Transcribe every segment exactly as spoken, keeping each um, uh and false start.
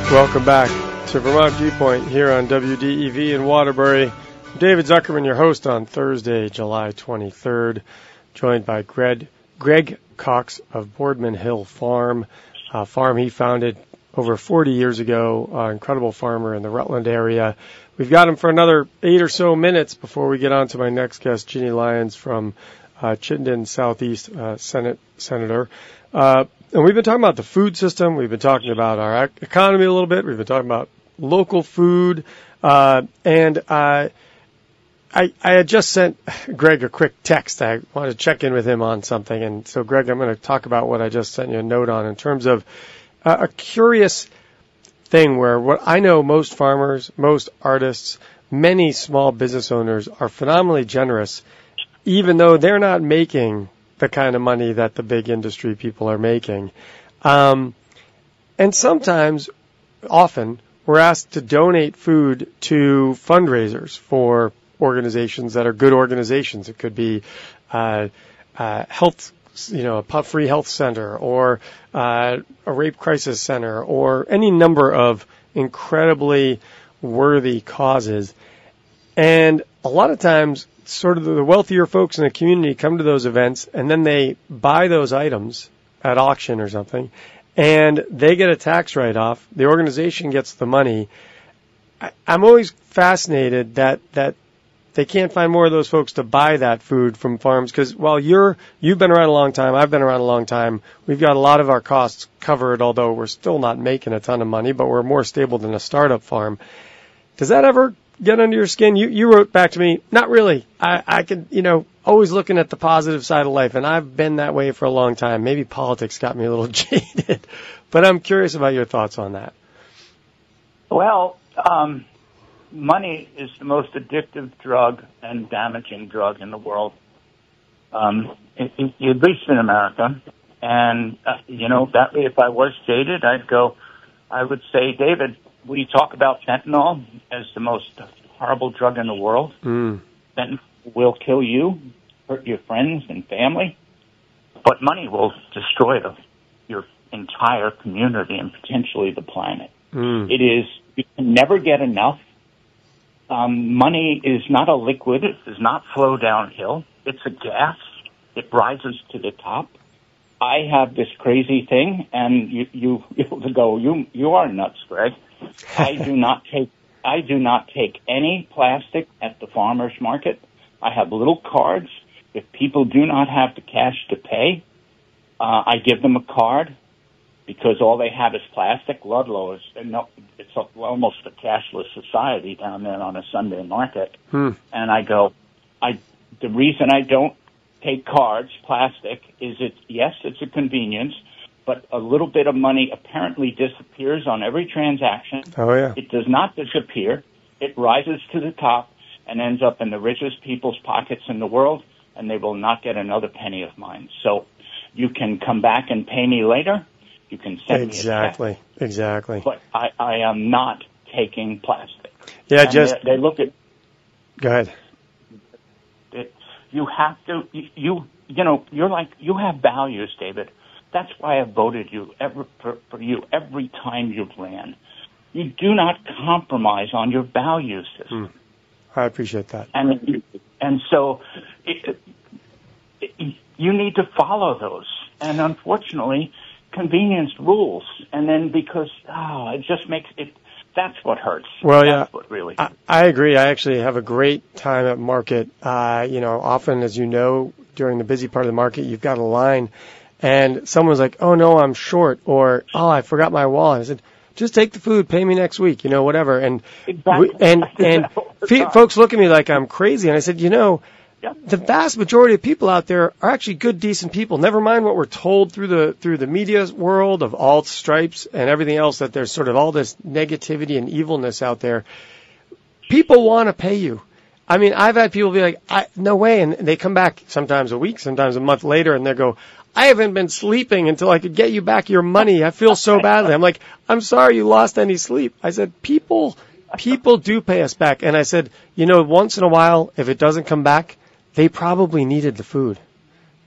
Welcome back to Vermont Viewpoint here on W D E V in Waterbury. David Zuckerman, your host on Thursday, July twenty-third, joined by Greg, Greg Cox of Boardman Hill Farm, a farm he founded over forty years ago, an incredible farmer in the Rutland area. We've got him for another eight or so minutes before we get on to my next guest, Ginny Lyons from uh, Chittenden Southeast uh, Senate Senator. Uh, and we've been talking about the food system. We've been talking about our economy a little bit. We've been talking about local food. Uh, and uh, I, I had just sent Greg a quick text. I wanted to check in with him on something. And so, Greg, I'm going to talk about what I just sent you a note on in terms of uh, a curious thing where what I know most farmers, most artists, many small business owners are phenomenally generous, even though they're not making the kind of money that the big industry people are making. Um, and sometimes, often, we're asked to donate food to fundraisers for organizations that are good organizations. It could be uh, uh, health, you know, a free health center or uh, a rape crisis center or any number of incredibly worthy causes. And a lot of times, sort of the wealthier folks in the community come to those events and then they buy those items at auction or something and they get a tax write-off. The organization gets the money. I, I'm always fascinated that, that they can't find more of those folks to buy that food from farms because while you're, you've been around a long time, I've been around a long time, we've got a lot of our costs covered, although we're still not making a ton of money, but we're more stable than a startup farm. Does that ever get under your skin? You you wrote back to me, not really. I, I could, you know, always looking at the positive side of life, and I've been that way for a long time. Maybe politics got me a little jaded, but I'm curious about your thoughts on that. Well, um, money is the most addictive drug and damaging drug in the world, um, it, it, at least in America. And, uh, you know, that way if I was jaded, I'd go, I would say, David, we talk about fentanyl as the most horrible drug in the world. Mm. Fentanyl will kill you, hurt your friends and family, but money will destroy the, your entire community and potentially the planet. Mm. It is, you can never get enough. Um, money is not a liquid. It does not flow downhill. It's a gas. It rises to the top. I have this crazy thing, and you, you, you go, you, you are nuts, Greg. I do not take, I do not take any plastic at the farmer's market. I have little cards. If people do not have the cash to pay, uh, I give them a card because all they have is plastic. Ludlow is, no, it's a, almost a cashless society down there on a Sunday market. Hmm. And I go, I, the reason I don't take cards, plastic, is it, yes, it's a convenience, but a little bit of money apparently disappears on every transaction. Oh, yeah. It does not disappear. It rises to the top and ends up in the richest people's pockets in the world, and they will not get another penny of mine. So you can come back and pay me later. You can send exactly. me a check. Exactly. But I, I am not taking plastic. Yeah, and just... They, they look at... Go ahead. It, you have to... You, you know, you're like... You have values, David. That's why I voted you every, for, for you every time you ran. You do not compromise on your value system. Mm. I appreciate that. And and so it, it, you need to follow those. And unfortunately, convenience rules. And then because, oh, it just makes it, that's what hurts. Well, that's yeah, what really I, I agree. I actually have a great time at market. Uh, you know, often, as you know, during the busy part of the market, you've got a line. And someone's like, oh, no, I'm short, or, oh, I forgot my wallet. I said, just take the food, pay me next week, you know, whatever. And exactly. we, and and f- folks look at me like I'm crazy. And I said, you know, yep. the vast majority of people out there are actually good, decent people. Never mind what we're told through the through the media world of alt stripes and everything else, that there's sort of all this negativity and evilness out there. People want to pay you. I mean, I've had people be like, I, no way. And they come back sometimes a week, sometimes a month later, and they go, I haven't been sleeping until I could get you back your money. I feel so badly. I'm like, I'm sorry you lost any sleep. I said, people, people do pay us back. And I said, you know, once in a while, if it doesn't come back, they probably needed the food,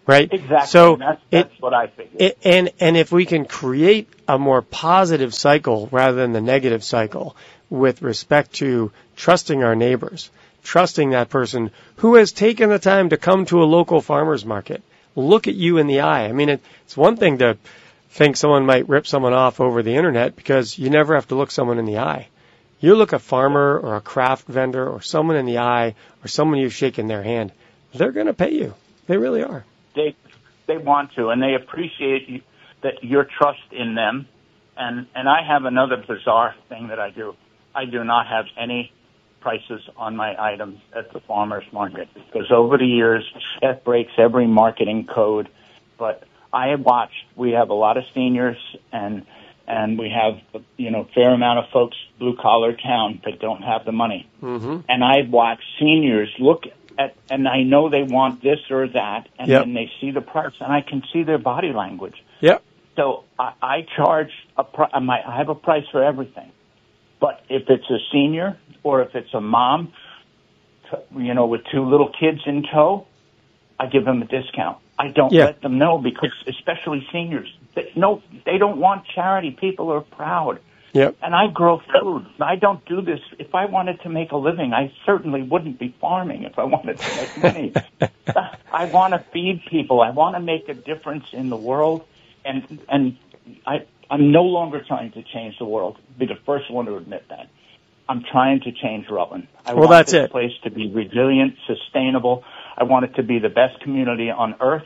right? Exactly. So and that's, that's it, what I figured. It, and, and if we can create a more positive cycle rather than the negative cycle with respect to trusting our neighbors, trusting that person who has taken the time to come to a local farmer's market, look at you in the eye. I mean, it, it's one thing to think someone might rip someone off over the internet because you never have to look someone in the eye. You look a farmer or a craft vendor or someone in the eye or someone you've shaken their hand, they're going to pay you. They really are. They they want to, and they appreciate you, that your trust in them. And and I have another bizarre thing that I do. I do not have any prices on my items at the farmer's market because over the years that breaks every marketing code. But I have watched. We have a lot of seniors and. And we have, you know, a fair amount of folks, blue-collar town, that don't have the money. Mm-hmm. And I've watched seniors look at, and I know they want this or that, and yep. then they see the price, and I can see their body language. Yep. So I, I charge, a pri- I have a price for everything. But if it's a senior or if it's a mom, you know, with two little kids in tow, I give them a discount. I don't yeah. let them know because, especially seniors, they, no, they don't want charity. People are proud. Yep. And I grow food. I don't do this. If I wanted to make a living, I certainly wouldn't be farming if I wanted to make money. I want to feed people. I want to make a difference in the world. And and I, I'm no longer trying to change the world. I'll be the first one to admit that. I'm trying to change Rutland. I well, want that's this it. place to be resilient, sustainable. I want it to be the best community on earth.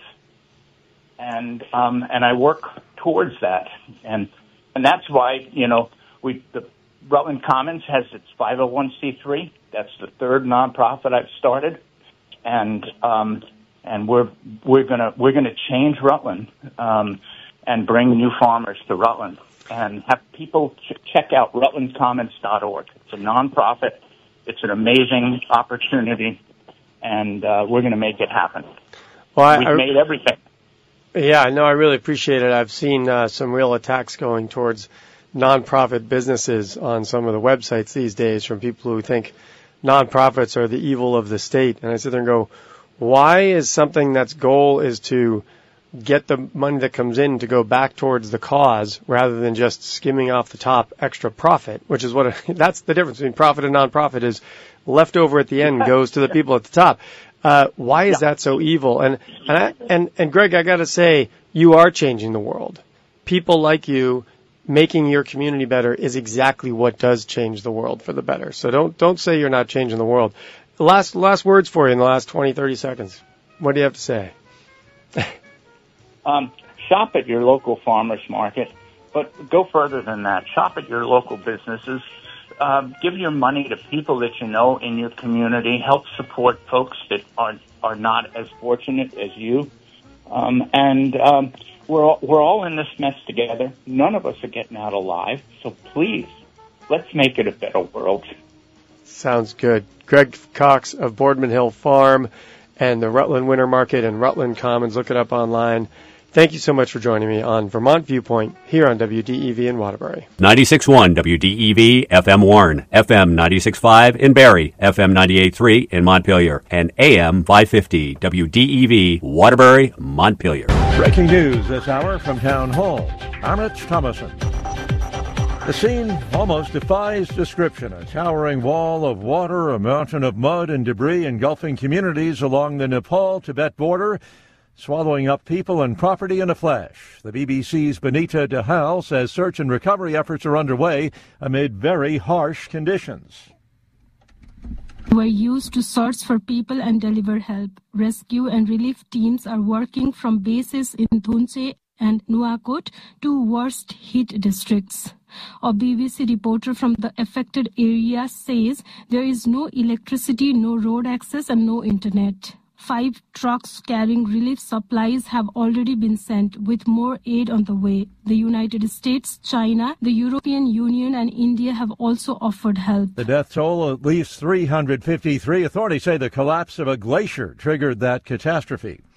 And um, and I work towards that. And and that's why, you know, we the Rutland Commons has its five oh one c three. That's the third nonprofit I've started. And um, and we're we're gonna we're gonna change Rutland um, and bring new farmers to Rutland. And have people ch- check out rutland commons dot org. It's a nonprofit. It's an amazing opportunity, and uh, we're going to make it happen. Well, I, We've I, made everything. Yeah, no, I really appreciate it. I've seen uh, some real attacks going towards nonprofit businesses on some of the websites these days from people who think nonprofits are the evil of the state. And I sit there and go, why is something that's goal is to get the money that comes in to go back towards the cause rather than just skimming off the top extra profit, which is what it, that's the difference between profit and nonprofit is leftover at the end goes to the people at the top. Uh, why is that so evil? And and I, and, and Greg, I got to say, you are changing the world. People like you making your community better is exactly what does change the world for the better. So don't don't say you're not changing the world. Last last words for you in the last twenty, thirty seconds. What do you have to say? Um, shop at your local farmers market, but go further than that. Shop at your local businesses. Uh, give your money to people that you know in your community. Help support folks that are are not as fortunate as you. Um, and um, we're all, we're all in this mess together. None of us are getting out alive. So please, let's make it a better world. Sounds good. Greg Cox of Boardman Hill Farm and the Rutland Winter Market and Rutland Commons. Look it up online. Thank you so much for joining me on Vermont Viewpoint here on W D E V in Waterbury. ninety-six point one W D E V, F M Warren, F M ninety-six point five in Barrie, F M ninety-eight point three in Montpelier, and A M five fifty W D E V, Waterbury, Montpelier. Breaking news this hour from Town Hall. I'm Rich Thomason. The scene almost defies description. A towering wall of water, a mountain of mud and debris engulfing communities along the Nepal-Tibet border, swallowing up people and property in a flash. The B B C's Benita DeHaal says search and recovery efforts are underway amid very harsh conditions. Were used to search for people and deliver help. Rescue and relief teams are working from bases in Thunche and Nuakot, two worst-hit districts. A B B C reporter from the affected area says there is no electricity, no road access, and no internet. Five trucks carrying relief supplies have already been sent, with more aid on the way. The United States, China, the European Union, and India have also offered help. The death toll, at least three hundred fifty-three. Authorities say the collapse of a glacier triggered that catastrophe.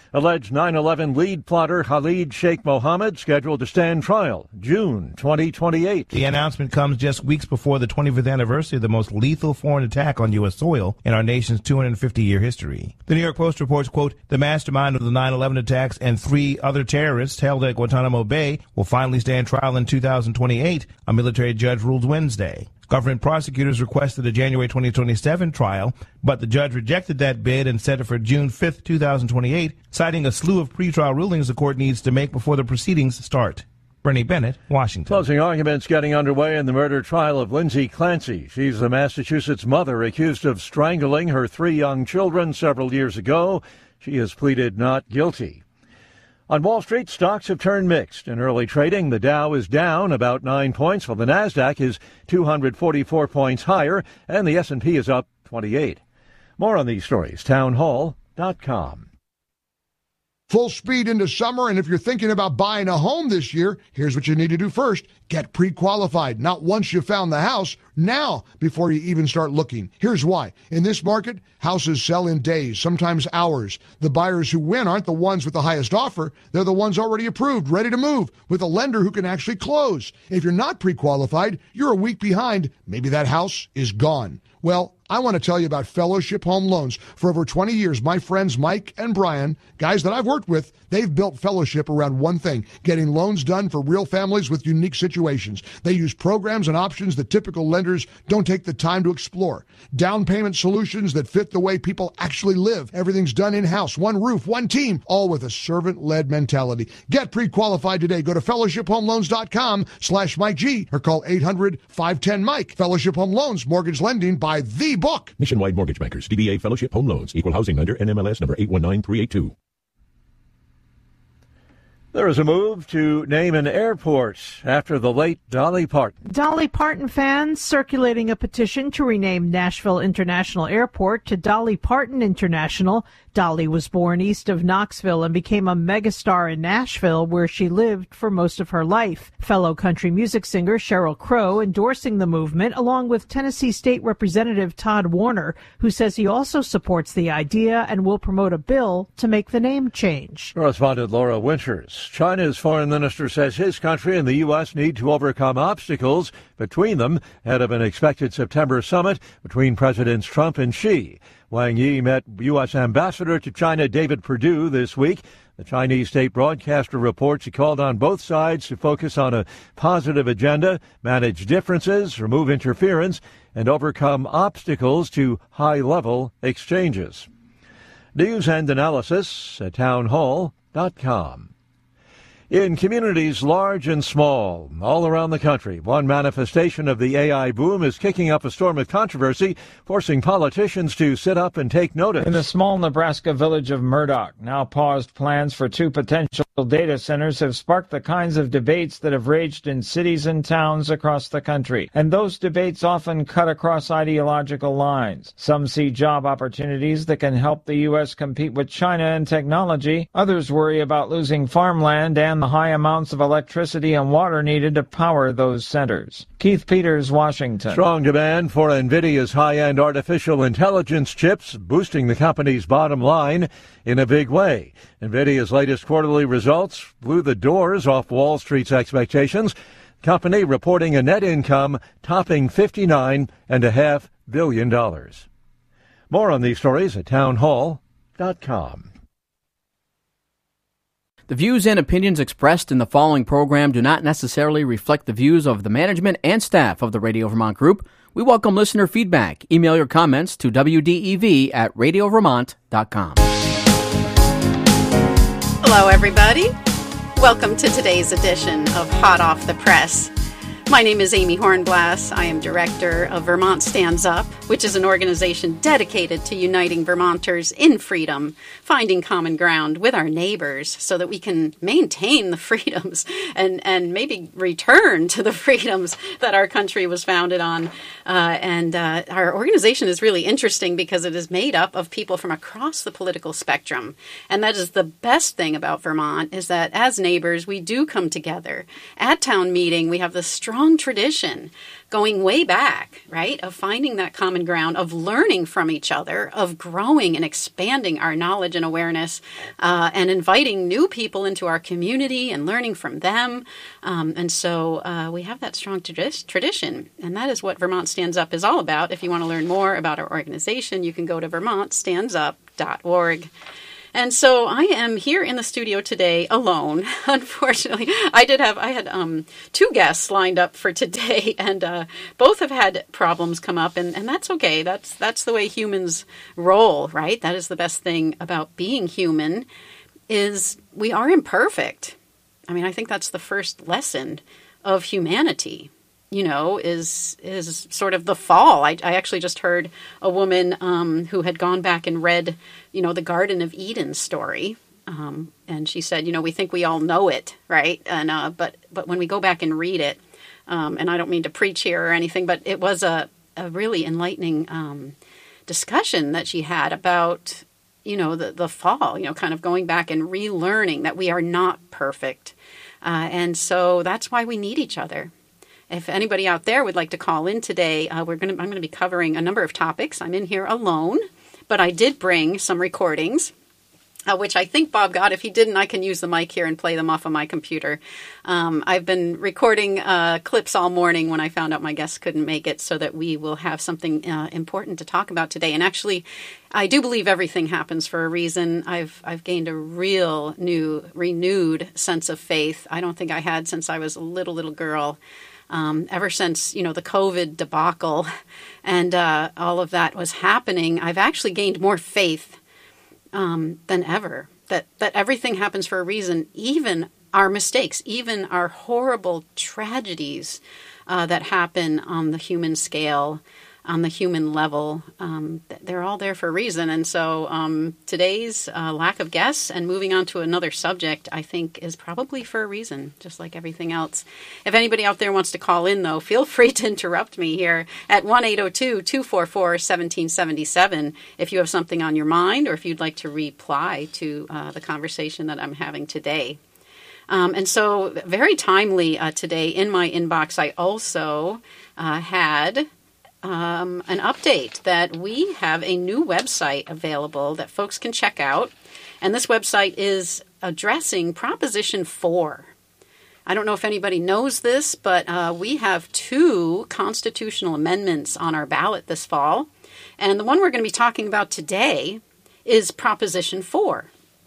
Alleged nine eleven lead plotter Khalid Sheikh Mohammed scheduled to stand trial June twenty twenty-eight. The announcement comes just weeks before the twenty-fifth anniversary of the most lethal foreign attack on U S soil in our nation's two hundred fifty year history. The New York Post reports, quote, the mastermind of the nine eleven attacks and three other terrorists held at Guantanamo Bay will finally stand trial in two thousand twenty-eight, a military judge ruled Wednesday. Government prosecutors requested a January twenty twenty-seven trial, but the judge rejected that bid and set it for June fifth, two thousand twenty-eight, citing a slew of pretrial rulings the court needs to make before the proceedings start. Bernie Bennett, Washington. Closing arguments getting underway in the murder trial of Lindsay Clancy. She's the Massachusetts mother accused of strangling her three young children several years ago. She has pleaded not guilty. On Wall Street, stocks have turned mixed. In early trading, the Dow is down about nine points, while the Nasdaq is two hundred forty-four points higher, and the S and P is up twenty-eight. More on these stories, town hall dot com. Full speed into summer, and if you're thinking about buying a home this year, here's what you need to do first. Get pre-qualified, not once you found the house, now before you even start looking. Here's why. In this market, houses sell in days, sometimes hours. The buyers who win aren't the ones with the highest offer. They're the ones already approved, ready to move, with a lender who can actually close. If you're not pre-qualified, you're a week behind. Maybe that house is gone. Well, I want to tell you about Fellowship Home Loans. For over twenty years, my friends Mike and Brian, guys that I've worked with, they've built Fellowship around one thing, getting loans done for real families with unique situations. They use programs and options that typical lenders don't take the time to explore. Down payment solutions that fit the way people actually live. Everything's done in-house, one roof, one team, all with a servant-led mentality. Get pre-qualified today. Go to fellowship home loans dot com slash Mike G or call eight hundred five one zero Mike. Fellowship Home Loans, mortgage lending by the book. Nationwide Mortgage Bankers, D B A Fellowship Home Loans, Equal Housing Lender, N M L S number eight one nine three eight two. There is a move to name an airport after the late Dolly Parton. Dolly Parton fans circulating a petition to rename Nashville International Airport to Dolly Parton International. Dolly was born east of Knoxville and became a megastar in Nashville, where she lived for most of her life. Fellow country music singer Sheryl Crow endorsing the movement, along with Tennessee State Representative Todd Warner, who says he also supports the idea and will promote a bill to make the name change. Correspondent Laura Winters. China's foreign minister says his country and the U S need to overcome obstacles between them ahead of an expected September summit between Presidents Trump and Xi. Wang Yi met U S Ambassador to China David Perdue this week. The Chinese state broadcaster reports he called on both sides to focus on a positive agenda, manage differences, remove interference, and overcome obstacles to high-level exchanges. News and analysis at town hall dot com. In communities large and small, all around the country, one manifestation of the A I boom is kicking up a storm of controversy, forcing politicians to sit up and take notice. In the small Nebraska village of Murdoch, now paused plans for two potential data centers have sparked the kinds of debates that have raged in cities and towns across the country. And those debates often cut across ideological lines. Some see job opportunities that can help the U S compete with China in technology. Others worry about losing farmland and the high amounts of electricity and water needed to power those centers. Keith Peters, Washington. Strong demand for NVIDIA's high-end artificial intelligence chips, boosting the company's bottom line in a big way. NVIDIA's latest quarterly results blew the doors off Wall Street's expectations. Company reporting a net income topping fifty-nine point five billion dollars. More on these stories at town hall dot com. The views and opinions expressed in the following program do not necessarily reflect the views of the management and staff of the Radio Vermont Group. We welcome listener feedback. Email your comments to W D E V at radio vermont dot com. Hello, everybody. Welcome to today's edition of Hot Off the Press. My name is Amy Hornblass. I am director of Vermont Stands Up, which is an organization dedicated to uniting Vermonters in freedom, finding common ground with our neighbors so that we can maintain the freedoms and, and maybe return to the freedoms that our country was founded on. Uh, and uh, our organization is really interesting because it is made up of people from across the political spectrum. And that is the best thing about Vermont, is that as neighbors, we do come together. At town meeting, we have the strong strong tradition going way back, right, of finding that common ground, of learning from each other, of growing and expanding our knowledge and awareness, uh, and inviting new people into our community and learning from them. Um, and so uh, we have that strong tradi- tradition, and that is what Vermont Stands Up is all about. If you want to learn more about our organization, you can go to vermont stands up dot org. And so I am here in the studio today alone. Unfortunately, I did have I had um, two guests lined up for today, and uh, both have had problems come up, and, and that's okay. That's that's the way humans roll, right? That is the best thing about being human, is we are imperfect. I mean, I think that's the first lesson of humanity. You know, is is sort of the fall. I, I actually just heard a woman um, who had gone back and read, you know, the Garden of Eden story, um, and she said, you know, we think we all know it, right? And uh, but but when we go back and read it, um, and I don't mean to preach here or anything, but it was a a really enlightening um, discussion that she had about, you know, the the fall. You know, kind of going back and relearning that we are not perfect, uh, and so that's why we need each other. If anybody out there would like to call in today, uh, we're going to, I'm going to be covering a number of topics. I'm in here alone, but I did bring some recordings, uh, which I think Bob got. If he didn't, I can use the mic here and play them off of my computer. Um, I've been recording uh, clips all morning when I found out my guests couldn't make it, so that we will have something uh, important to talk about today. And actually, I do believe everything happens for a reason. I've I've gained a real new, renewed sense of faith. I don't think I had since I was a little, little girl. Um, ever since, you know, the COVID debacle and uh, all of that was happening, I've actually gained more faith um, than ever, that, that everything happens for a reason, even our mistakes, even our horrible tragedies uh, that happen on the human scale, on the human level. Um, they're all there for a reason. And so um, today's uh, lack of guests and moving on to another subject, I think, is probably for a reason, just like everything else. If anybody out there wants to call in, though, feel free to interrupt me here at one eight zero two, two four four, one seven seven seven if you have something on your mind, or if you'd like to reply to uh, the conversation that I'm having today. Um, and so very timely uh, today in my inbox, I also uh, had Um, an update that we have a new website available that folks can check out. And this website is addressing Proposition four. I don't know if anybody knows this, but uh, we have two constitutional amendments on our ballot this fall. And the one we're going to be talking about today is Proposition four.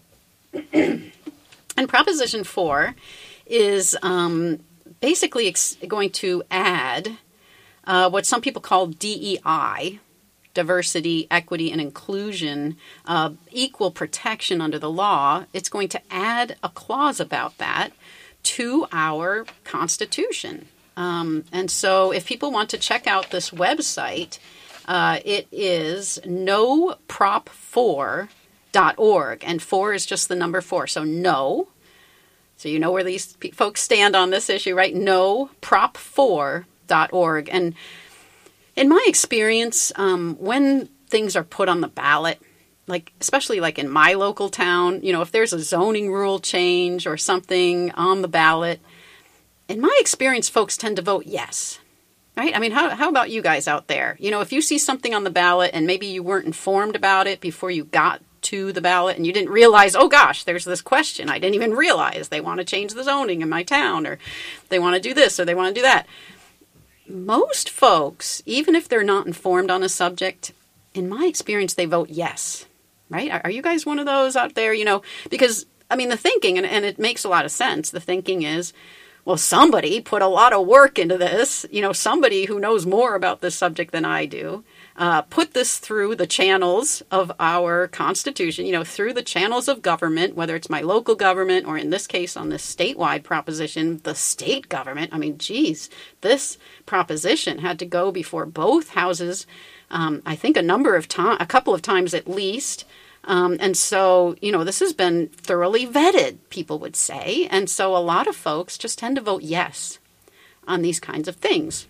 And Proposition four is um, basically ex- going to add Uh, what some people call D E I, diversity, equity, and inclusion, uh, equal protection under the law. It's going to add a clause about that to our Constitution. Um, and so if people want to check out this website, uh, it is no prop four dot org. And four is just the number four. So no. So you know where these p- folks stand on this issue, right? no prop four dot org. And in my experience, um, when things are put on the ballot, like especially like in my local town, you know, if there's a zoning rule change or something on the ballot, in my experience, folks tend to vote yes. Right? I mean, how how about you guys out there? You know, if you see something on the ballot and maybe you weren't informed about it before you got to the ballot and you didn't realize, oh gosh, there's this question. I didn't even realize they want to change the zoning in my town, or they want to do this or they want to do that. Most folks, even if they're not informed on a subject, in my experience, they vote yes, right? Are you guys one of those out there? You know, because, I mean, the thinking, and, and it makes a lot of sense, the thinking is, well, somebody put a lot of work into this, you know, somebody who knows more about this subject than I do, uh, put this through the channels of our Constitution, you know, through the channels of government, whether it's my local government or in this case on this statewide proposition, the state government. I mean, geez, this proposition had to go before both houses, um, I think a number of times, a couple of times at least. Um, and so, you know, this has been thoroughly vetted, people would say. And so a lot of folks just tend to vote yes on these kinds of things.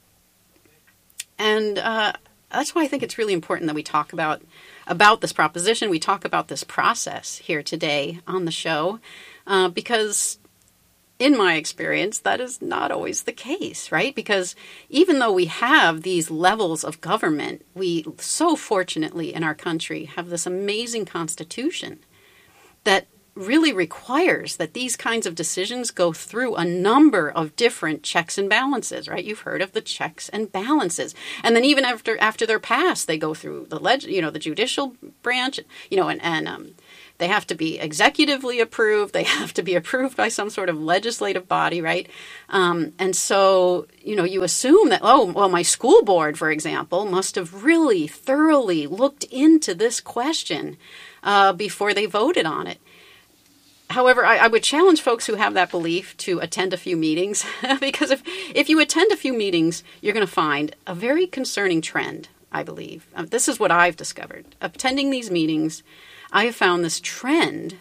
And uh, that's why I think it's really important that we talk about, about this proposition. We talk about this process here today on the show, uh, because in my experience, that is not always the case, right? Because even though we have these levels of government, we so fortunately in our country have this amazing constitution that really requires that these kinds of decisions go through a number of different checks and balances, right? You've heard of the checks and balances. And then even after after they're passed, they go through the leg, you know, the judicial branch, you know, and, and um, they have to be executively approved. They have to be approved by some sort of legislative body, right? Um, and so, you know, you assume that, oh, well, my school board, for example, must have really thoroughly looked into this question uh, before they voted on it. However, I, I would challenge folks who have that belief to attend a few meetings, because if, if you attend a few meetings, you're going to find a very concerning trend, I believe. Um, this is what I've discovered. Attending these meetings, I have found this trend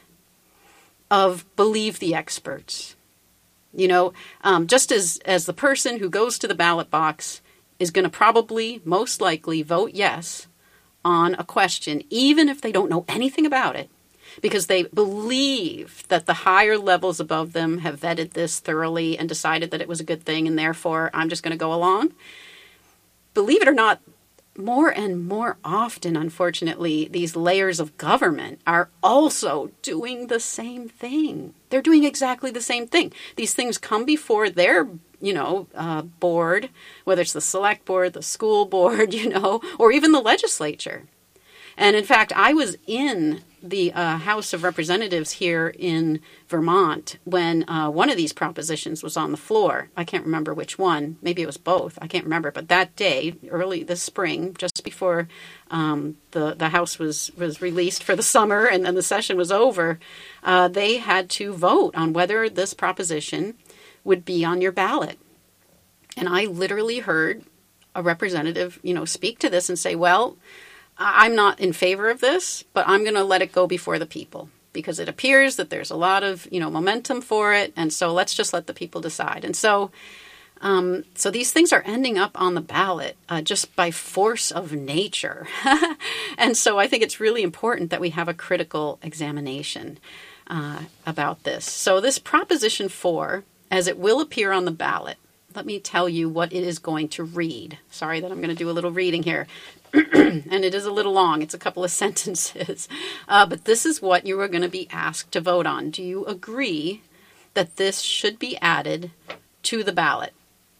of believe the experts. You know, um, just as, as the person who goes to the ballot box is going to probably, most likely, vote yes on a question, even if they don't know anything about it, because they believe that the higher levels above them have vetted this thoroughly and decided that it was a good thing, and therefore I'm just going to go along. Believe it or not, more and more often, unfortunately, these layers of government are also doing the same thing. They're doing exactly the same thing. These things come before their, you know, uh, board, whether it's the select board, the school board, you know, or even the legislature. And in fact, I was in the uh, House of Representatives here in Vermont when uh, one of these propositions was on the floor. I can't remember which one. Maybe it was both. I can't remember. But that day, early this spring, just before um, the, the House was, was released for the summer and then the session was over, uh, they had to vote on whether this proposition would be on your ballot. And I literally heard a representative, you know, speak to this and say, well, I'm not in favor of this, but I'm going to let it go before the people because it appears that there's a lot of, you know, momentum for it. And so let's just let the people decide. And so um, so these things are ending up on the ballot uh, just by force of nature. And so I think it's really important that we have a critical examination uh, about this. So this Proposition four, as it will appear on the ballot, let me tell you what it is going to read. Sorry that I'm going to do a little reading here. And it is a little long. It's a couple of sentences. Uh, but this is what you are going to be asked to vote on. Do you agree that this should be added to the ballot?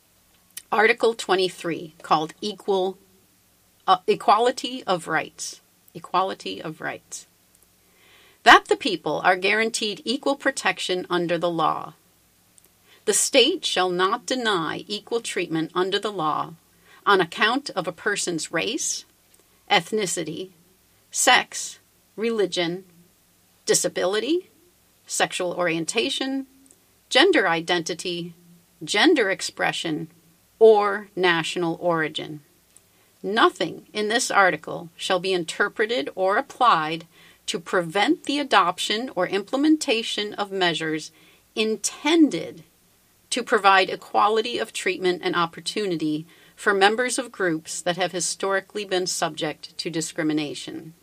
Article twenty-three, called Equal uh, Equality of Rights. Equality of Rights. That the people are guaranteed equal protection under the law. The state shall not deny equal treatment under the law on account of a person's race, ethnicity, sex, religion, disability, sexual orientation, gender identity, gender expression, or national origin. Nothing in this article shall be interpreted or applied to prevent the adoption or implementation of measures intended to provide equality of treatment and opportunity for members of groups that have historically been subject to discrimination.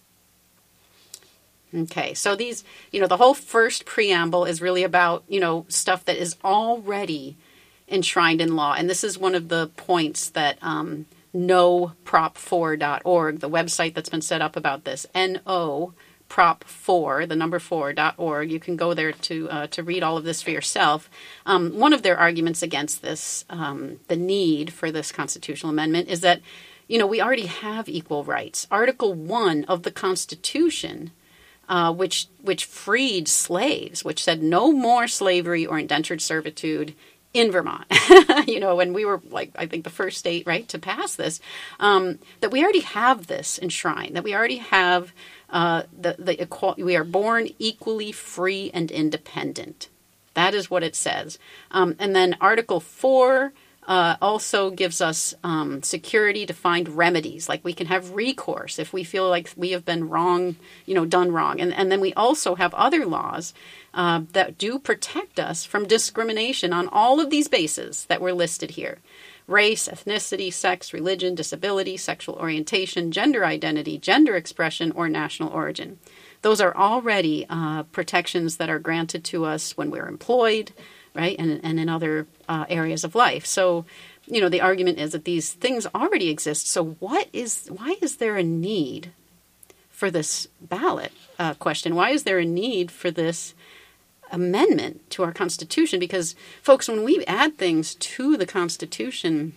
Okay, so these, you know, the whole first preamble is really about, you know, stuff that is already enshrined in law. And this is one of the points that um, no prop four dot org, the website that's been set up about this, N O prop four, the number four dot org. You can go there to uh, to read all of this for yourself. Um, one of their arguments against this, um, the need for this constitutional amendment, is that, you know, we already have equal rights. Article one of the Constitution, uh, which which freed slaves, which said no more slavery or indentured servitude in Vermont, you know, when we were like, I think the first state, right, to pass this, um, that we already have this enshrined, that we already have uh, the, the equal, we are born equally free and independent. That is what it says. Um, and then Article four uh, also gives us um, security to find remedies, like we can have recourse if we feel like we have been wrong, you know, done wrong. And, and then we also have other laws Uh, that do protect us from discrimination on all of these bases that were listed here. Race, ethnicity, sex, religion, disability, sexual orientation, gender identity, gender expression, or national origin. Those are already uh, protections that are granted to us when we're employed, right? And, and in other uh, areas of life. So, you know, the argument is that these things already exist. So what is, why is there a need for this ballot uh, question? Why is there a need for this amendment to our Constitution? Because, folks, when we add things to the Constitution,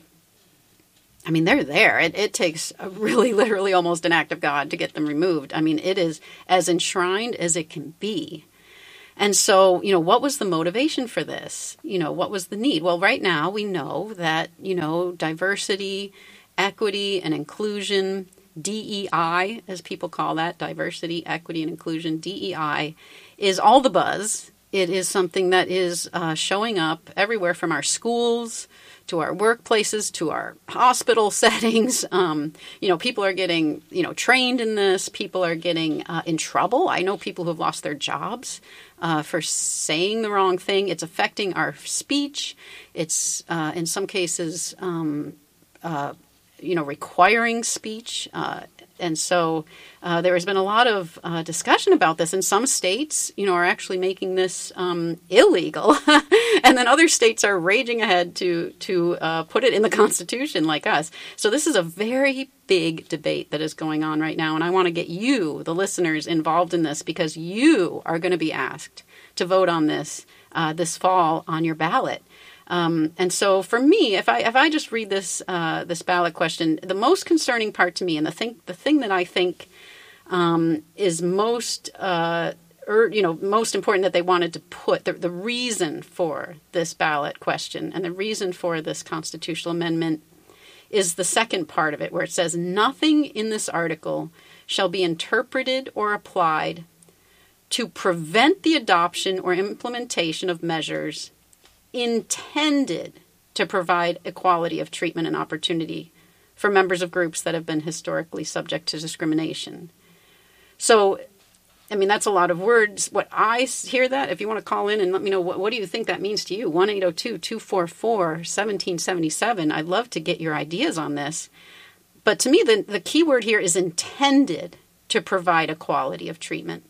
I mean, they're there. It, it takes a really, literally almost an act of God to get them removed. I mean, it is as enshrined as it can be. And so, you know, what was the motivation for this? You know, what was the need? Well, right now we know that, you know, diversity, equity, and inclusion, D E I, as people call that, diversity, equity, and inclusion, D E I, is all the buzz. It is something that is uh, showing up everywhere from our schools to our workplaces, to our hospital settings. Um, you know, people are getting, you know, trained in this. People are getting uh, in trouble. I know people who have lost their jobs uh, for saying the wrong thing. It's affecting our speech. It's, uh, in some cases, um, uh, you know, requiring speech. Uh, and so uh, there has been a lot of uh, discussion about this. And some states, you know, are actually making this um, illegal. And then other states are raging ahead to, to uh, put it in the Constitution like us. So this is a very big debate that is going on right now. And I want to get you, the listeners, involved in this, because you are going to be asked to vote on this uh, this fall on your ballot. Um, and so for me, if I if I just read this uh, this ballot question, the most concerning part to me, and the thing the thing that I think um, is most uh, er, you know most important that they wanted to put the, the reason for this ballot question and the reason for this constitutional amendment is the second part of it, where it says nothing in this article shall be interpreted or applied to prevent the adoption or implementation of measures intended to provide equality of treatment and opportunity for members of groups that have been historically subject to discrimination. So, I mean, that's a lot of words. What I hear that, if you want to call in and let me know, what, what do you think that means to you? one eight zero two, two four four, one seven seven seven. I'd love to get your ideas on this. But to me, the, the key word here is intended to provide equality of treatment.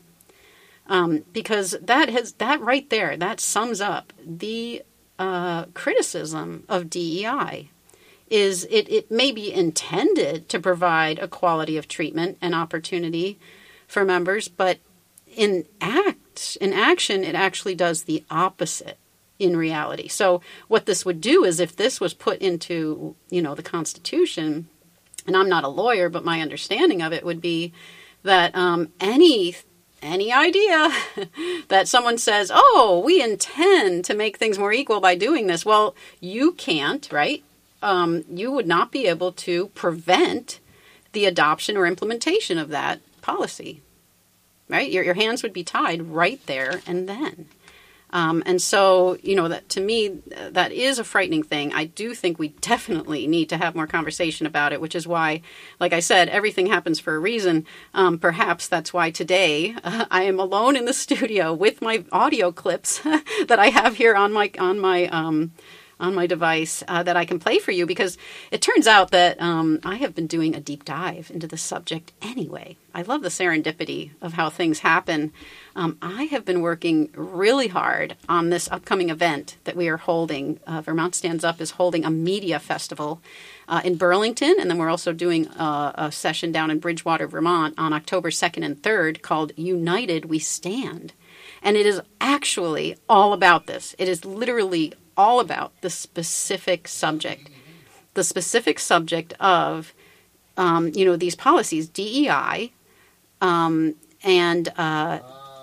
Um, because that has that right there, that sums up the Uh, criticism of D E I. Is it, it may be intended to provide equality of treatment and opportunity for members, but in act, in action, it actually does the opposite in reality. So what this would do is if this was put into, you know, the Constitution, and I'm not a lawyer, but my understanding of it would be that um, any Any idea that someone says, oh, we intend to make things more equal by doing this. Well, you can't, right? Um, you would not be able to prevent the adoption or implementation of that policy, right? Your, your hands would be tied right there and then. Um, and so, you know, that to me, that is a frightening thing. I do think we definitely need to have more conversation about it, which is why, like I said, everything happens for a reason. Um, perhaps that's why today uh, I am alone in the studio with my audio clips that I have here on my on my um, on my device uh, that I can play for you, because it turns out that um, I have been doing a deep dive into the subject anyway. I love the serendipity of how things happen. Um, I have been working really hard on this upcoming event that we are holding. Uh, Vermont Stands Up is holding a media festival uh, in Burlington, and then we're also doing a, a session down in Bridgewater, Vermont on October second and third called United We Stand. And it is actually all about this. It is literally all about the specific subject, the specific subject of, um, you know, these policies, D E I, um, and, uh,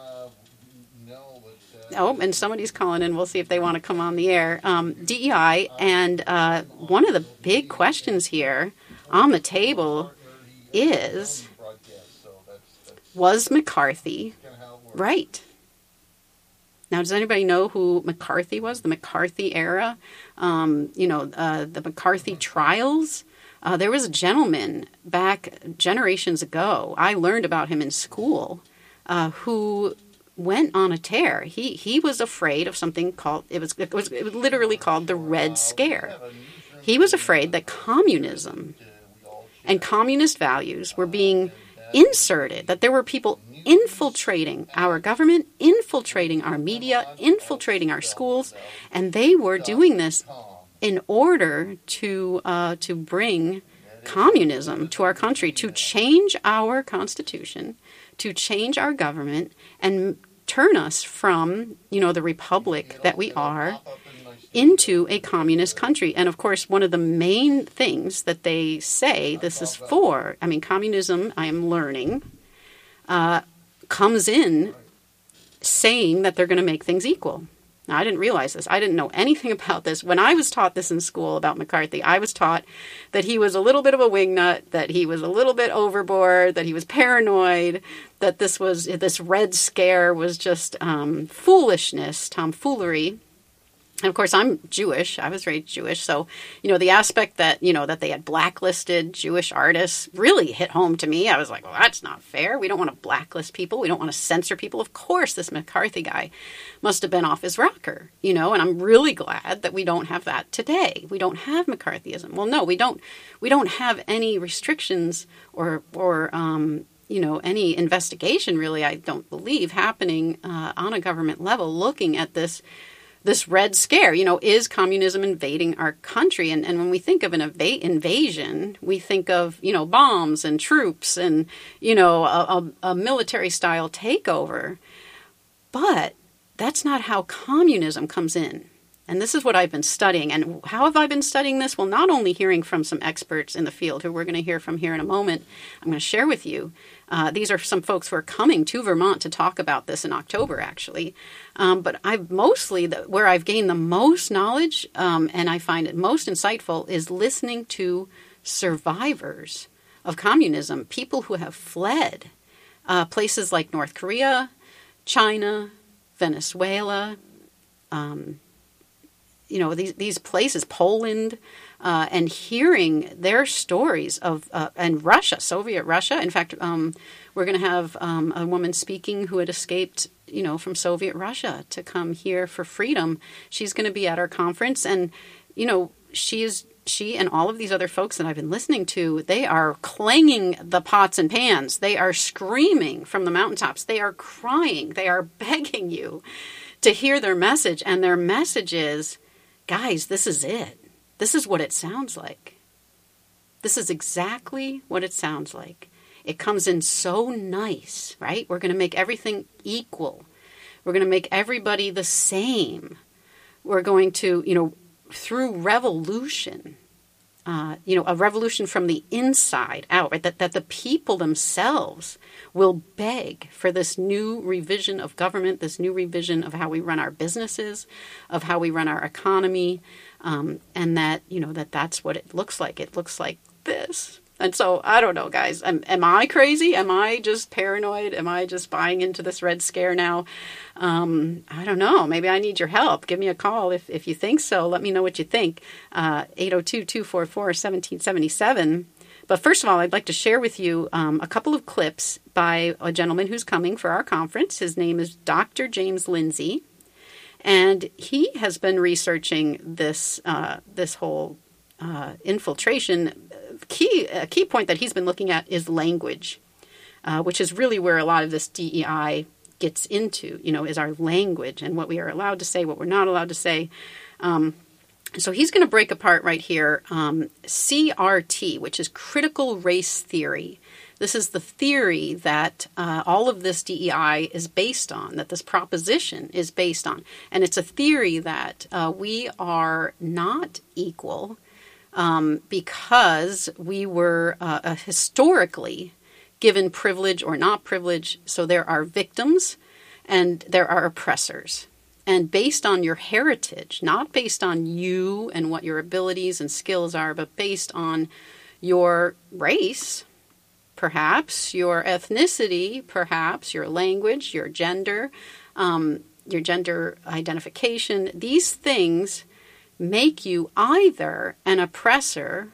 oh, and somebody's calling in. We'll see if they want to come on the air. Um, D E I, and uh, one of the big questions here on the table is, was McCarthy right? Now, does anybody know who McCarthy was? The McCarthy era, um, you know, uh, the McCarthy trials. Uh, there was a gentleman back generations ago, I learned about him in school, uh, who went on a tear. He he was afraid of something called, it was, it was, it was literally called the Red Scare. He was afraid that communism and communist values were being inserted, that there were people infiltrating our government, infiltrating our media, infiltrating our schools, and they were doing this in order to uh, to bring communism to our country, to change our constitution, to change our government, and turn us from, you know, the republic that we are into a communist country. And of course, one of the main things that they say this is for, I mean, communism, I am learning, uh, comes in saying that they're going to make things equal. Now, I didn't realize this. I didn't know anything about this. When I was taught this in school about McCarthy, I was taught that he was a little bit of a wingnut, that he was a little bit overboard, that he was paranoid, that this was this Red Scare was just um, foolishness, tomfoolery. And of course, I'm Jewish. I was raised Jewish. So, you know, the aspect that, you know, that they had blacklisted Jewish artists really hit home to me. I was like, well, that's not fair. We don't want to blacklist people. We don't want to censor people. Of course, this McCarthy guy must have been off his rocker, you know, and I'm really glad that we don't have that today. We don't have McCarthyism. Well, no, we don't. We don't have any restrictions or, or, um, you know, any investigation, really, I don't believe, happening uh, on a government level looking at this This Red Scare. You know, is communism invading our country? And and when we think of an eva- invasion, we think of, you know, bombs and troops and, you know, a, a, a military-style takeover. But that's not how communism comes in. And this is what I've been studying. And how have I been studying this? Well, not only hearing from some experts in the field who we're going to hear from here in a moment, I'm going to share with you. Uh, these are some folks who are coming to Vermont to talk about this in October, actually. Um, but I've mostly, the, where I've gained the most knowledge, um, and I find it most insightful, is listening to survivors of communism, people who have fled uh, places like North Korea, China, Venezuela, um, you know, these, these places, Poland, Uh, and hearing their stories of, uh, and Russia, Soviet Russia. In fact, um, we're going to have um, a woman speaking who had escaped, you know, from Soviet Russia to come here for freedom. She's going to be at our conference. And, you know, she is, she and all of these other folks that I've been listening to, they are clanging the pots and pans. They are screaming from the mountaintops. They are crying. They are begging you to hear their message. And their message is, guys, this is it. This is what it sounds like. This is exactly what it sounds like. It comes in so nice, right? We're going to make everything equal. We're going to make everybody the same. We're going to, you know, through revolution, uh, you know, a revolution from the inside out, right? That, that the people themselves will beg for this new revision of government, this new revision of how we run our businesses, of how we run our economy. Um, and that, you know, that that's what it looks like. It looks like this. And so, I don't know, guys. Am, am I crazy? Am I just paranoid? Am I just buying into this Red Scare now? Um, I don't know. Maybe I need your help. Give me a call if, if you think so. Let me know what you think. Uh, eight oh two, two four four, one seven seven seven. But first of all, I'd like to share with you um, a couple of clips by a gentleman who's coming for our conference. His name is Doctor James Lindsay. And he has been researching this uh, this whole uh, infiltration. Key a key point that he's been looking at is language, uh, which is really where a lot of this D E I gets into. You know, is our language and what we are allowed to say, what we're not allowed to say. Um, so he's going to break apart right here um, C R T, which is critical race theory. This is the theory that uh, all of this D E I is based on, that this proposition is based on. And it's a theory that uh, we are not equal um, because we were uh, uh, historically given privilege or not privilege. So there are victims and there are oppressors. And based on your heritage, not based on you and what your abilities and skills are, but based on your race, perhaps, your ethnicity, perhaps, your language, your gender, um, your gender identification, these things make you either an oppressor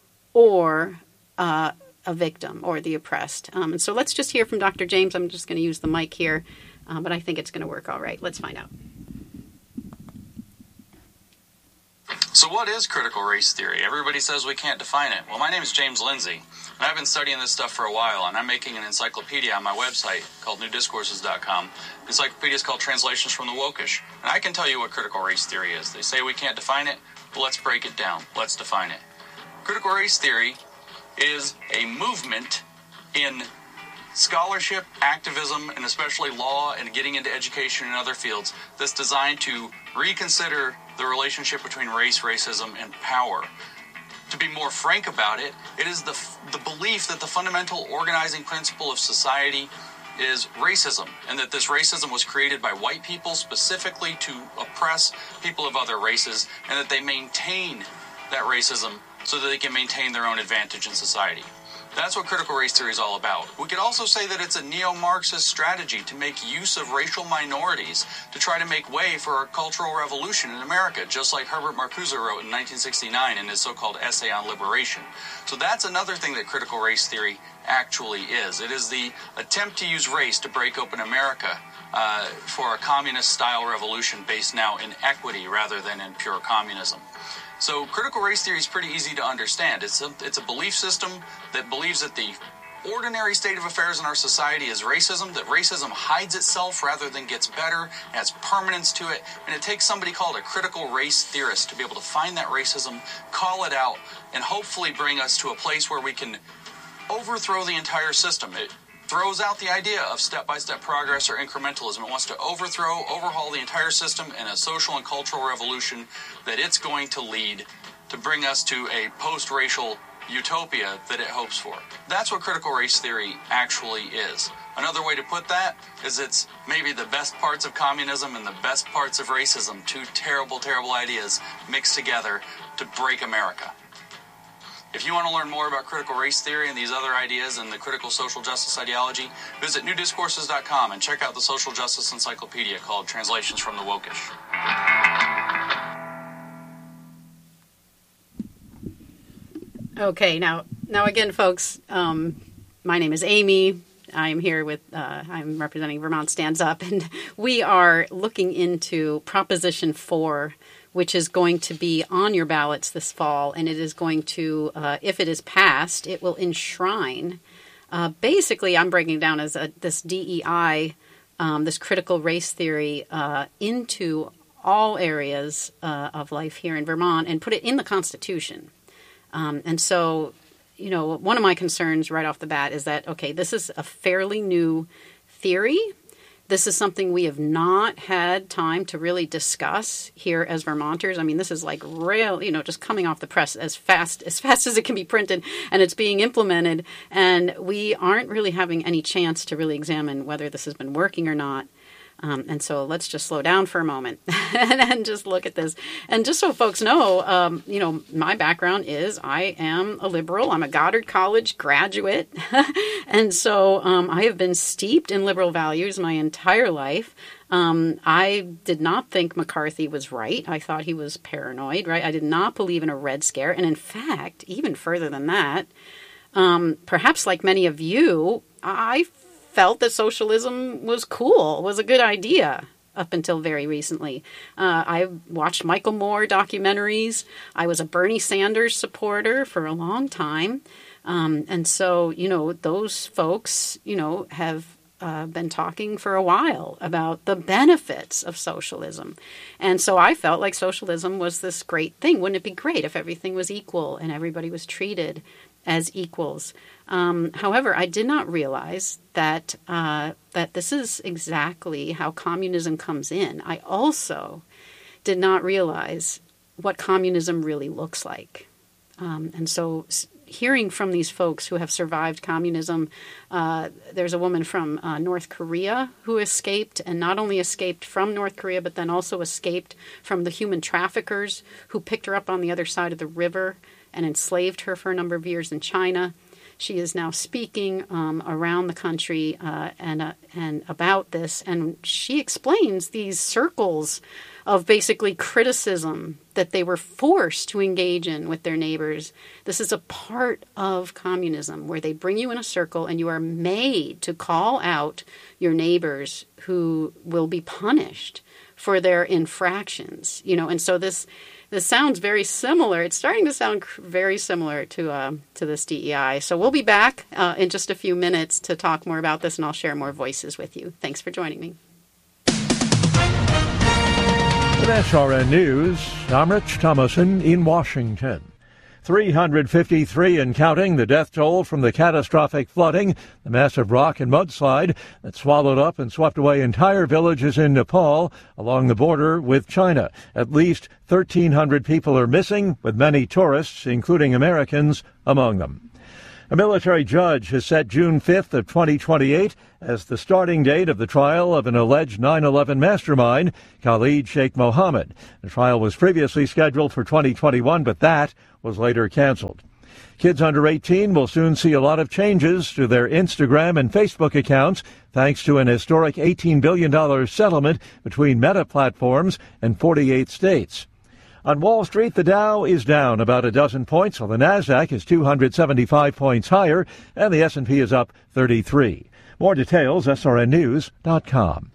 or uh, a victim or the oppressed. Um, and so let's just hear from Doctor James. I'm just going to use the mic here, uh, but I think it's going to work all right. Let's find out. So what is critical race theory? Everybody says we can't define it. Well, my name is James Lindsay, and I've been studying this stuff for a while, and I'm making an encyclopedia on my website called new discourses dot com. The encyclopedia is called Translations from the Wokish, and I can tell you what critical race theory is. They say we can't define it, but let's break it down. Let's define it. Critical race theory is a movement in scholarship, activism, and especially law and getting into education and other fields that's designed to reconsider the relationship between race, racism, and power. To be more frank about it, it is the the belief that the fundamental organizing principle of society is racism, and that this racism was created by white people specifically to oppress people of other races, and that they maintain that racism so that they can maintain their own advantage in society. That's what critical race theory is all about. We could also say that it's a neo-Marxist strategy to make use of racial minorities to try to make way for a cultural revolution in America, just like Herbert Marcuse wrote in nineteen sixty-nine in his so-called Essay on Liberation. So that's another thing that critical race theory actually is. It is the attempt to use race to break open America uh, for a communist-style revolution based now in equity rather than in pure communism. So critical race theory is pretty easy to understand. It's a, it's a belief system that believes that the ordinary state of affairs in our society is racism, that racism hides itself rather than gets better, has permanence to it, and it takes somebody called a critical race theorist to be able to find that racism, call it out, and hopefully bring us to a place where we can overthrow the entire system. It throws out the idea of step-by-step progress or incrementalism. It wants to overthrow, overhaul the entire system in a social and cultural revolution that it's going to lead to bring us to a post-racial utopia that it hopes for. That's what critical race theory actually is. Another way to put that is it's maybe the best parts of communism and the best parts of racism, two terrible, terrible ideas mixed together to break America. If you want to learn more about critical race theory and these other ideas and the critical social justice ideology, visit new discourses dot com and check out the social justice encyclopedia called Translations from the Wokish. Okay, now, now again, folks, um, my name is Amy. I'm here with, uh, I'm representing Vermont Stands Up, and we are looking into Proposition four, which is going to be on your ballots this fall, and it is going to, uh, if it is passed, it will enshrine. Uh, basically, I'm breaking down as a, this D E I, um, this critical race theory, uh, into all areas uh, of life here in Vermont and put it in the Constitution. Um, and so, you know, one of my concerns right off the bat is that, okay, this is a fairly new theory. This is something we have not had time to really discuss here as Vermonters. I mean, this is like real, you know, just coming off the press as fast as fast as it can be printed, and it's being implemented. And we aren't really having any chance to really examine whether this has been working or not. Um, and so let's just slow down for a moment and, and just look at this. And just so folks know, um, you know, my background is I am a liberal. I'm a Goddard College graduate. And so um, I have been steeped in liberal values my entire life. Um, I did not think McCarthy was right. I thought he was paranoid, right? I did not believe in a Red Scare. And in fact, even further than that, um, perhaps like many of you, I felt that socialism was cool, was a good idea up until very recently. Uh, I watched Michael Moore documentaries. I was a Bernie Sanders supporter for a long time. Um, and so, you know, those folks, you know, have uh, been talking for a while about the benefits of socialism. And so I felt like socialism was this great thing. Wouldn't it be great if everything was equal and everybody was treated as equals? Um, however, I did not realize that uh, that this is exactly how communism comes in. I also did not realize what communism really looks like. Um, and so hearing from these folks who have survived communism, uh, there's a woman from uh, North Korea who escaped, and not only escaped from North Korea, but then also escaped from the human traffickers who picked her up on the other side of the river and enslaved her for a number of years in China. She is now speaking um, around the country uh, and uh, and about this, and she explains these circles of basically criticism that they were forced to engage in with their neighbors. This is a part of communism where they bring you in a circle and you are made to call out your neighbors who will be punished for their infractions. You know, and so this this sounds very similar. It's starting to sound very similar to uh, to this D E I. So we'll be back uh, in just a few minutes to talk more about this, and I'll share more voices with you. Thanks for joining me. With S R N News, I'm Rich Thomason in Washington. three hundred fifty-three and counting, the death toll from the catastrophic flooding, the massive rock and mudslide that swallowed up and swept away entire villages in Nepal along the border with China. At least thirteen hundred people are missing, with many tourists, including Americans, among them. A military judge has set June fifth of twenty twenty-eight as the starting date of the trial of an alleged nine eleven mastermind, Khalid Sheikh Mohammed. The trial was previously scheduled for twenty twenty-one, but that was later canceled. Kids under eighteen will soon see a lot of changes to their Instagram and Facebook accounts thanks to an historic eighteen billion dollars settlement between Meta platforms and forty-eight states. On Wall Street, the Dow is down about a dozen points, while the Nasdaq is two hundred seventy-five points higher, and the S and P is up thirty-three. More details, S R N news dot com.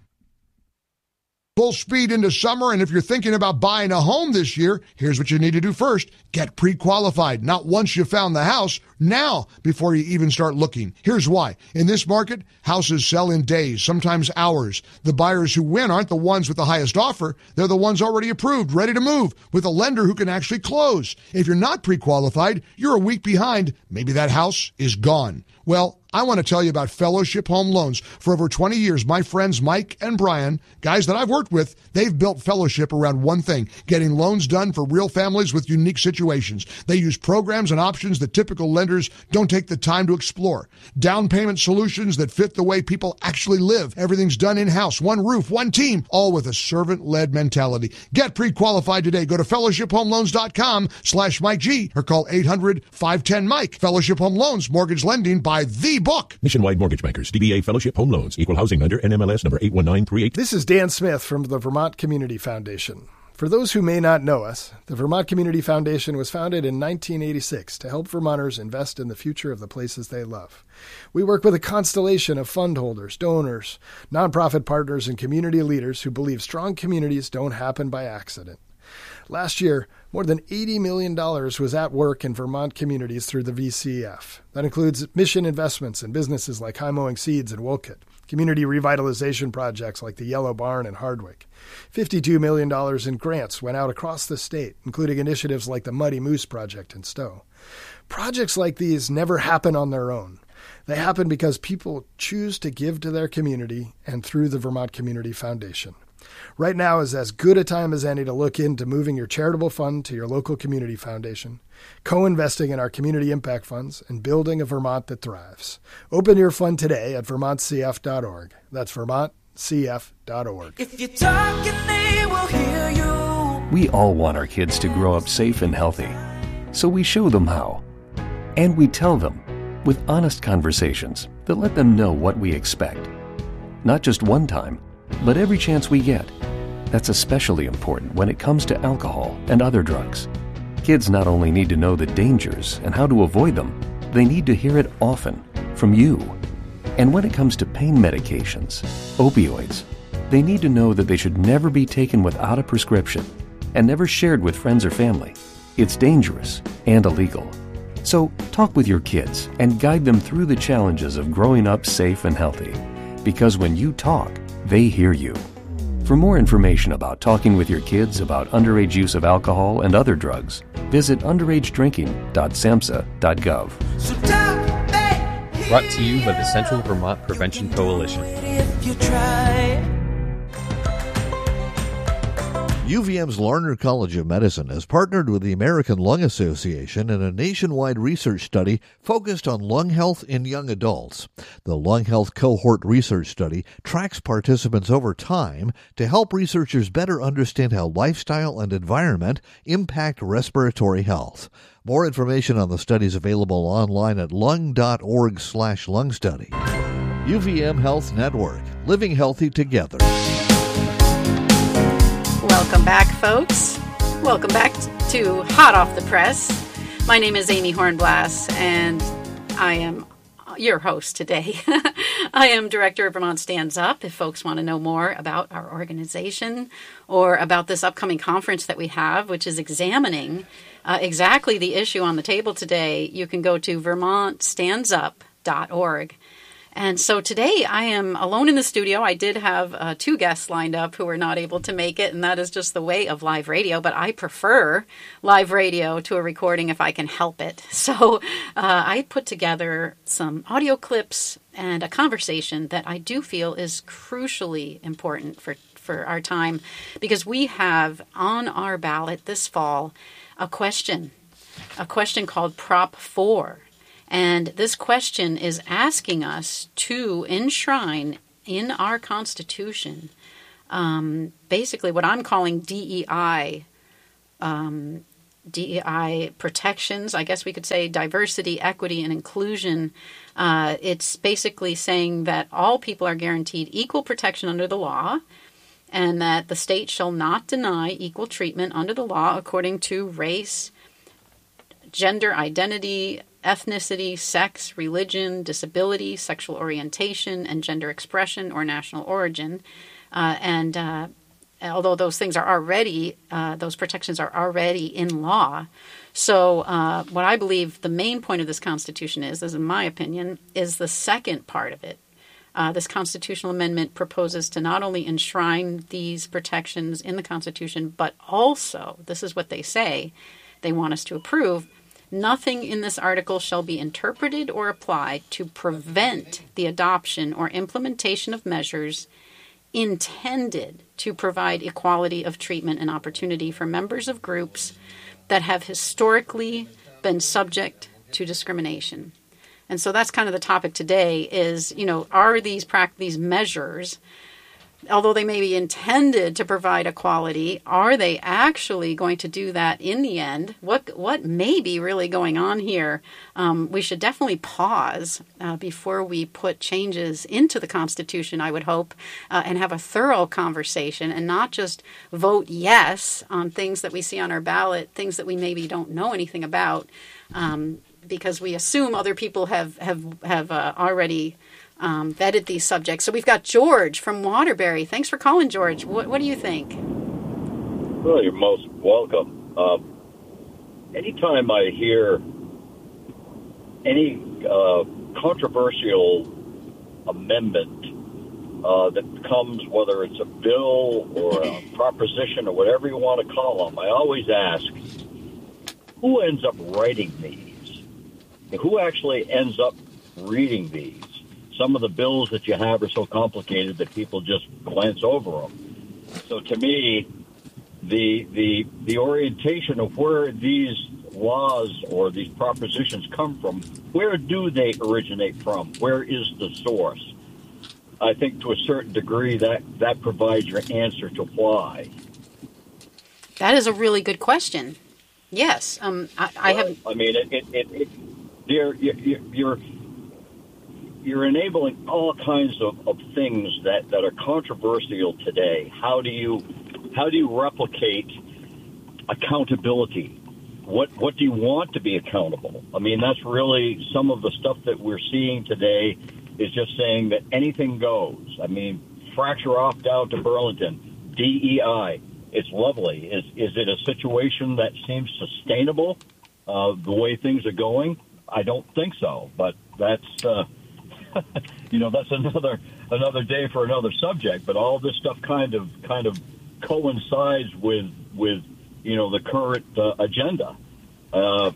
Full speed into summer, and if you're thinking about buying a home this year, here's what you need to do first. Get pre-qualified, not once you found the house, now before you even start looking. Here's why. In this market, houses sell in days, sometimes hours. The buyers who win aren't the ones with the highest offer. They're the ones already approved, ready to move, with a lender who can actually close. If you're not pre-qualified, you're a week behind. Maybe that house is gone. Well, I want to tell you about Fellowship Home Loans. For over twenty years, my friends Mike and Brian, guys that I've worked with, they've built Fellowship around one thing, getting loans done for real families with unique situations. They use programs and options that typical lenders don't take the time to explore. Down payment solutions that fit the way people actually live. Everything's done in-house, one roof, one team, all with a servant-led mentality. Get pre-qualified today. Go to fellowship home loans dot com slash Mike G or call eight hundred, five one zero, Mike. Fellowship Home Loans, mortgage lending by the book. Nationwide Mortgage Bankers, D B A Fellowship Home Loans, Equal Housing Lender, N M L S number eight one nine three eight. This is Dan Smith from the Vermont Community Foundation. For those who may not know us, the Vermont Community Foundation was founded in nineteen eighty-six to help Vermonters invest in the future of the places they love. We work with a constellation of fund holders, donors, nonprofit partners, and community leaders who believe strong communities don't happen by accident. Last year, more than eighty million dollars was at work in Vermont communities through the V C F. That includes mission investments in businesses like High Mowing Seeds in Wolcott, community revitalization projects like the Yellow Barn in Hardwick. fifty-two million dollars in grants went out across the state, including initiatives like the Muddy Moose Project in Stowe. Projects like these never happen on their own. They happen because people choose to give to their community and through the Vermont Community Foundation. Right now is as good a time as any to look into moving your charitable fund to your local community foundation, co-investing in our community impact funds, and building a Vermont that thrives. Open your fund today at vermont c f dot org. That's vermont c f dot org. If you're talking, they will hear you. We all want our kids to grow up safe and healthy, so we show them how. And we tell them with honest conversations that let them know what we expect. Not just one time, but every chance we get. That's especially important when it comes to alcohol and other drugs. Kids not only need to know the dangers and how to avoid them, they need to hear it often from you. And when it comes to pain medications, opioids, they need to know that they should never be taken without a prescription and never shared with friends or family. It's dangerous and illegal. So talk with your kids and guide them through the challenges of growing up safe and healthy. Because when you talk, they hear you. For more information about talking with your kids about underage use of alcohol and other drugs, visit underage drinking dot samhsa dot gov. So talk, they Brought to you by the Central Vermont Prevention Coalition. if you try. U V M's Larner College of Medicine has partnered with the American Lung Association in a nationwide research study focused on lung health in young adults. The Lung Health Cohort Research Study tracks participants over time to help researchers better understand how lifestyle and environment impact respiratory health. More information on the study is available online at lung dot org slash lung study. U V M Health Network, living healthy together. Welcome back, folks. Welcome back to Hot Off the Press. My name is Amy Hornblass, and I am your host today. I am director of Vermont Stands Up. If folks want to know more about our organization or about this upcoming conference that we have, which is examining uh, exactly the issue on the table today, you can go to vermont stands up dot org. And so today I am alone in the studio. I did have uh, two guests lined up who were not able to make it, and that is just the way of live radio. But I prefer live radio to a recording if I can help it. So uh, I put together some audio clips and a conversation that I do feel is crucially important for, for our time, because we have on our ballot this fall a question, a question called Prop four. And this question is asking us to enshrine in our Constitution um, basically what I'm calling D E I, um, D E I protections. I guess we could say diversity, equity, and inclusion. Uh, it's basically saying that all people are guaranteed equal protection under the law, and that the state shall not deny equal treatment under the law according to race, gender identity, ethnicity, sex, religion, disability, sexual orientation, and gender expression or national origin. Uh, and uh, although those things are already, uh, those protections are already in law. So uh, what I believe the main point of this Constitution is, is in my opinion, is the second part of it. Uh, this constitutional amendment proposes to not only enshrine these protections in the Constitution, but also, this is what they say, they want us to approve, nothing in this article shall be interpreted or applied to prevent the adoption or implementation of measures intended to provide equality of treatment and opportunity for members of groups that have historically been subject to discrimination. And so that's kind of the topic today is, you know, are these pra- these measures, although they may be intended to provide equality, are they actually going to do that in the end? What what may be really going on here? Um, we should definitely pause uh, before we put changes into the Constitution, I would hope, uh, and have a thorough conversation and not just vote yes on things that we see on our ballot, things that we maybe don't know anything about, um, because we assume other people have, have, have uh, already Um, vetted these subjects. So we've got George from Waterbury. Thanks for calling, George. What, what do you think? Well, you're most welcome. Um, anytime I hear any uh, controversial amendment uh, that comes, whether it's a bill or a proposition or whatever you want to call them, I always ask, who ends up writing these? Who actually ends up reading these? Some of the bills that you have are so complicated that people just glance over them. So to me, the the the orientation of where these laws or these propositions come from, where do they originate from? Where is the source? I think to a certain degree that, that provides your answer to why. That is a really good question. Yes. Um, I, I have... I mean, it, it, it, it, you're, you're, you're You're enabling all kinds of, of things that, that are controversial today. How do you how do you replicate accountability? What what do you want to be accountable? I mean, that's really some of the stuff that we're seeing today is just saying that anything goes. I mean, fracture off down to Burlington, D E I. It's lovely. Is is it a situation that seems sustainable uh, the way things are going? I don't think so, but that's. Uh, You know, that's another another day for another subject. But all this stuff kind of kind of coincides with with you know the current uh, agenda. Uh,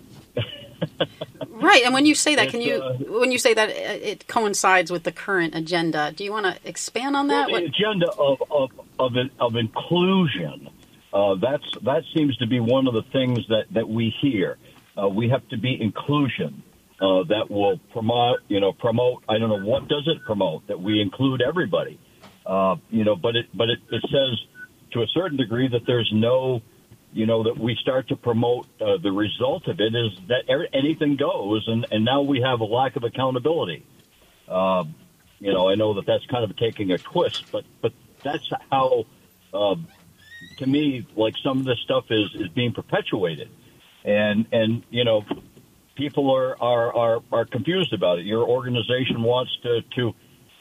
right, and when you say that, can you uh, when you say that it coincides with the current agenda? Do you want to expand on that? The what? agenda of of of, of inclusion. Uh, that's that seems to be one of the things that that we hear. Uh, we have to be inclusion. Uh, that will promote, you know, promote, I don't know, what does it promote? That we include everybody, uh, you know, but it, but it, it says to a certain degree that there's no, you know, that we start to promote, uh, the result of it is that anything goes, and, and now we have a lack of accountability. Uh, you know, I know that that's kind of taking a twist, but, but that's how, uh, to me, like some of this stuff is, is being perpetuated. And, and, you know, people are, are, are, are confused about it. Your organization wants to, to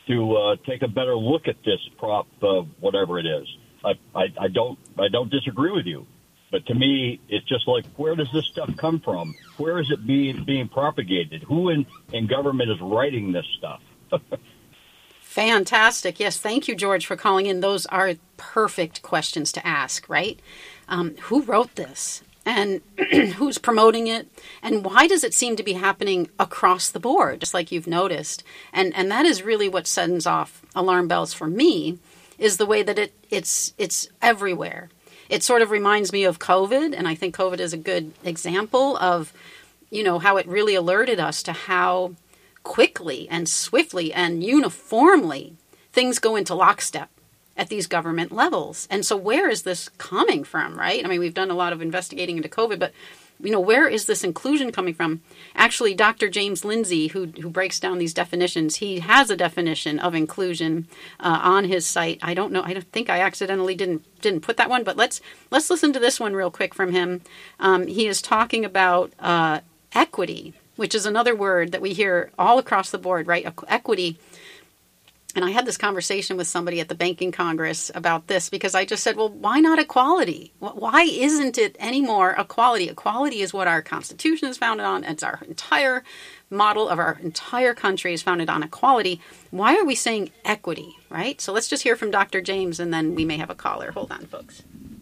to uh, take a better look at this prop, uh, whatever it is. I, I, I don't I don't disagree with you, but to me, it's just like, where does this stuff come from? Where is it being being propagated? Who in, in government is writing this stuff? Fantastic. Yes, thank you, George, for calling in. Those are perfect questions to ask, right? Um, who wrote this? And who's promoting it? And why does it seem to be happening across the board, just like you've noticed? And and that is really what sends off alarm bells for me, is the way that it it's it's everywhere. It sort of reminds me of COVID, and I think COVID is a good example of, you know, how it really alerted us to how quickly and swiftly and uniformly things go into lockstep at these government levels. And so where is this coming from, right? I mean, we've done a lot of investigating into COVID, but, you know, where is this inclusion coming from? Actually, Doctor James Lindsay, who who breaks down these definitions, he has a definition of inclusion uh, on his site. I don't know. I don't think I accidentally didn't didn't put that one, but let's let's listen to this one real quick from him. Um, he is talking about uh, equity, which is another word that we hear all across the board, right? Equity. And I had this conversation with somebody at the Banking Congress about this, because I just said, well, why not equality? Why isn't it anymore equality? Equality is what our Constitution is founded on. It's our entire model of our entire country is founded on equality. Why are we saying equity, right? So let's just hear from Doctor James, and then we may have a caller. Hold on, folks.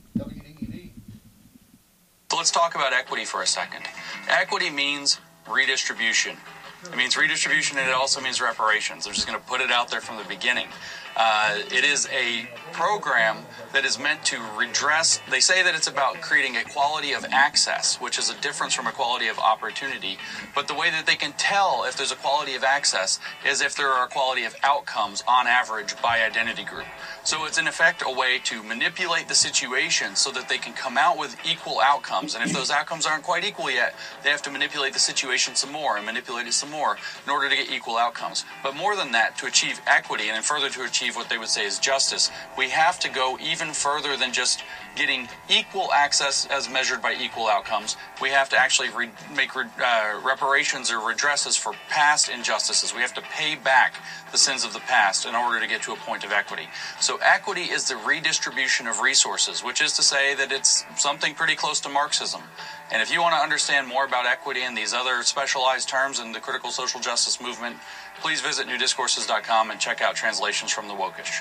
So let's talk about equity for a second. Equity means redistribution. It means redistribution, and it also means reparations. I'm just going to put it out there from the beginning. Uh, it is a program that is meant to redress. They say that it's about creating equality of access, which is a difference from equality of opportunity. But the way that they can tell if there's equality of access is if there are equality of outcomes on average by identity group. So it's in effect a way to manipulate the situation so that they can come out with equal outcomes. And if those outcomes aren't quite equal yet, they have to manipulate the situation some more and manipulate it some more in order to get equal outcomes. But more than that, to achieve equity and then further to achieve what they would say is justice, we have to go even further than just getting equal access as measured by equal outcomes. We have to actually re- make re- uh, reparations or redresses for past injustices. We have to pay back the sins of the past in order to get to a point of equity. So equity is the redistribution of resources, which is to say that it's something pretty close to Marxism. And if you want to understand more about equity and these other specialized terms in the critical social justice movement, please visit new discourses dot com and check out Translations from the Wokish.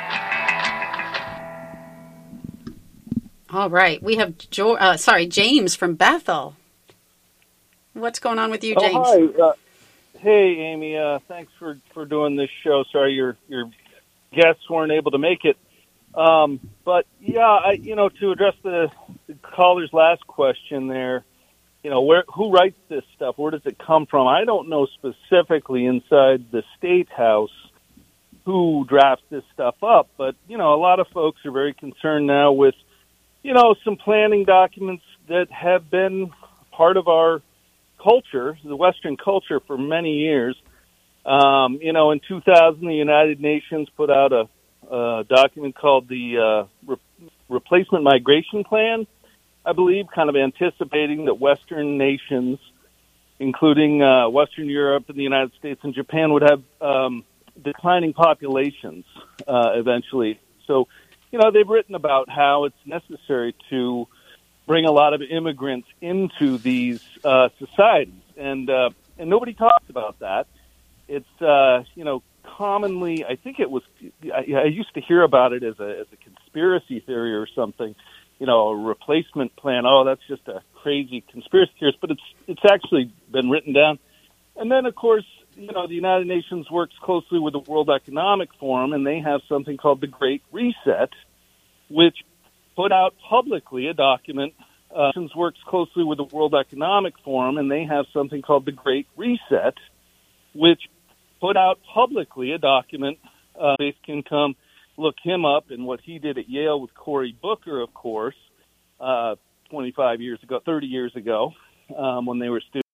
All right. We have jo- uh, sorry, James from Bethel. What's going on with you, James? Oh, hi. Uh, hey, Amy. Uh, thanks for, for doing this show. Sorry your your guests weren't able to make it. Um, but, yeah, I, you know, to address the, the caller's last question there, you know, where who writes this stuff? Where does it come from? I don't know specifically inside the State House who drafts this stuff up, but, you know, a lot of folks are very concerned now with, you know, some planning documents that have been part of our culture, the Western culture, for many years. Um, you know, in two thousand, the United Nations put out a, a document called the uh, Re- Replacement Migration Plan, I believe, kind of anticipating that Western nations, including uh, Western Europe and the United States and Japan, would have um, declining populations uh, eventually. So, you know, they've written about how it's necessary to bring a lot of immigrants into these uh, societies, and uh, and nobody talks about that. It's uh, you know commonly, I think it was, I, I used to hear about it as a as a conspiracy theory or something. You know, a replacement plan. Oh, that's just a crazy conspiracy theorist, but it's it's actually been written down. And then, of course, you know, the United Nations works closely with the World Economic Forum, and they have something called the Great Reset, which put out publicly a document. Uh, works closely with the World Economic Forum, and they have something called the Great Reset, which put out publicly a document. Uh, they can come look him up and what he did at Yale with Cory Booker, of course, uh, twenty-five years ago, thirty years ago, um, when they were students.